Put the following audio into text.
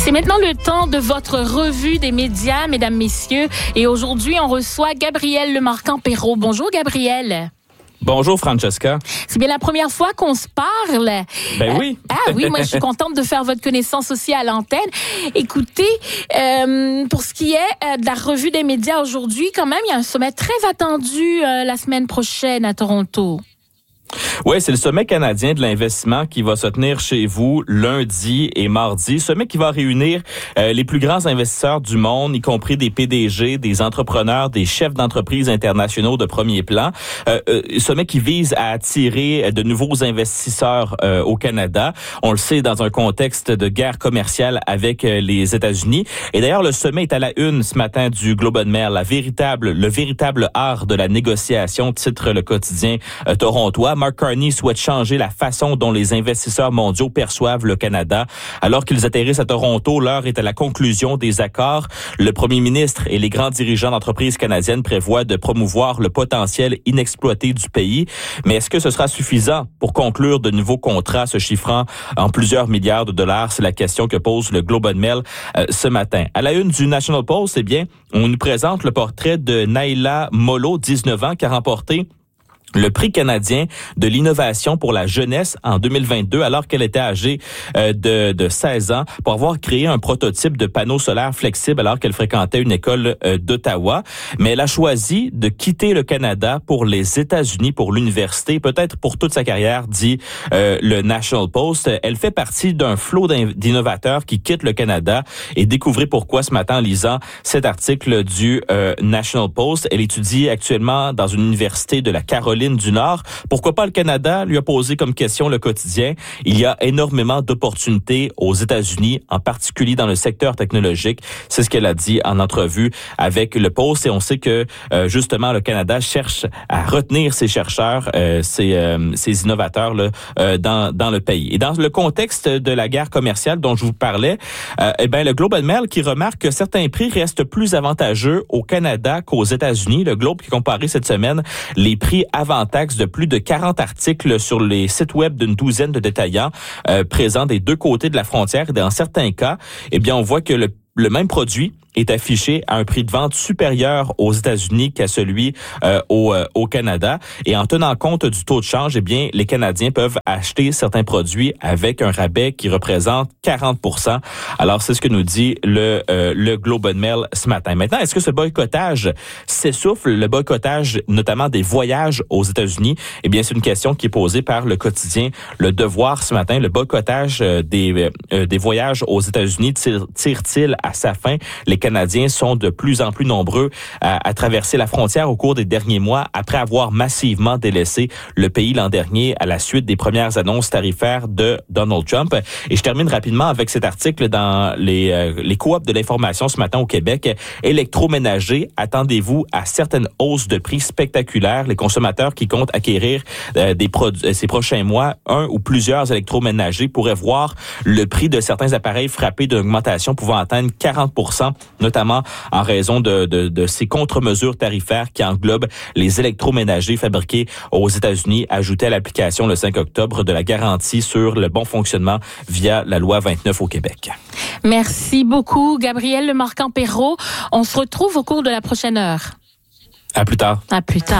C'est maintenant le temps de votre revue des médias, mesdames, messieurs. Et aujourd'hui, on reçoit Gabriel Lemarquand-Perrault. Bonjour, Gabriel. Bonjour, Francesca. C'est bien la première fois qu'on se parle. Ben oui. Oui, moi, je suis contente de faire votre connaissance aussi à l'antenne. Écoutez, pour ce qui est de la revue des médias aujourd'hui, quand même, il y a un sommet très attendu la semaine prochaine à Toronto. Oui, c'est le sommet canadien de l'investissement qui va se tenir chez vous lundi et mardi. Sommet qui va réunir les plus grands investisseurs du monde, y compris des PDG, des entrepreneurs, des chefs d'entreprises internationaux de premier plan. Sommet qui vise à attirer de nouveaux investisseurs au Canada. On le sait, dans un contexte de guerre commerciale avec les États-Unis. Et d'ailleurs, le sommet est à la une ce matin du Globe and Mail. Le véritable art de la négociation, titre le quotidien torontois. Mark Carney souhaite changer la façon dont les investisseurs mondiaux perçoivent le Canada. Alors qu'ils atterrissent à Toronto, l'heure est à la conclusion des accords. Le premier ministre et les grands dirigeants d'entreprises canadiennes prévoient de promouvoir le potentiel inexploité du pays. Mais est-ce que ce sera suffisant pour conclure de nouveaux contrats se chiffrant en plusieurs milliards de dollars? C'est la question que pose le Globe and Mail ce matin. À la une du National Post, on nous présente le portrait de Naila Molo, 19 ans, qui a remporté le prix canadien de l'innovation pour la jeunesse en 2022, alors qu'elle était âgée de 16 ans, pour avoir créé un prototype de panneau solaire flexible alors qu'elle fréquentait une école d'Ottawa. Mais elle a choisi de quitter le Canada pour les États-Unis, pour l'université, peut-être pour toute sa carrière, dit le National Post. Elle fait partie d'un flot d'innovateurs qui quittent le Canada, et découvrez pourquoi ce matin en lisant cet article du National Post. Elle étudie actuellement dans une université de la Caroline du Nord. Pourquoi pas le Canada, lui a posé comme question le quotidien. Il y a énormément d'opportunités aux États-Unis, en particulier dans le secteur technologique. C'est ce qu'elle a dit en entrevue avec le Post. Et on sait que justement le Canada cherche à retenir ses chercheurs, ces innovateurs là, dans le pays. Et dans le contexte de la guerre commerciale dont je vous parlais, le Globe and Mail qui remarque que certains prix restent plus avantageux au Canada qu'aux États-Unis. Le Globe qui comparait cette semaine les prix avant taxe de plus de 40 articles sur les sites web d'une douzaine de détaillants présents des deux côtés de la frontière. Et dans certains cas, on voit que le même produit est affiché à un prix de vente supérieur aux États-Unis qu'à celui au Canada. Et en tenant compte du taux de change, les Canadiens peuvent acheter certains produits avec un rabais qui représente 40%. Alors, c'est ce que nous dit le Globe and Mail ce matin. Maintenant, est-ce que ce boycottage s'essouffle, le boycottage notamment des voyages aux États-Unis? C'est une question qui est posée par le quotidien Le Devoir ce matin. Le boycottage des voyages aux États-Unis tire-t-il à sa fin? Les Canadiens sont de plus en plus nombreux à traverser la frontière au cours des derniers mois après avoir massivement délaissé le pays l'an dernier à la suite des premières annonces tarifaires de Donald Trump. Et je termine rapidement avec cet article dans les coops de l'information ce matin au Québec. Électroménager, attendez-vous à certaines hausses de prix spectaculaires. Les consommateurs qui comptent acquérir ces prochains mois un ou plusieurs électroménagers pourraient voir le prix de certains appareils frappé d'une augmentation pouvant atteindre 40%, notamment en raison de ces contre-mesures tarifaires qui englobent les électroménagers fabriqués aux États-Unis, ajoutés à l'application le 5 octobre de la garantie sur le bon fonctionnement via la loi 29 au Québec. Merci beaucoup, Gabriel Lemarquand-Perrault. On se retrouve au cours de la prochaine heure. À plus tard. À plus tard.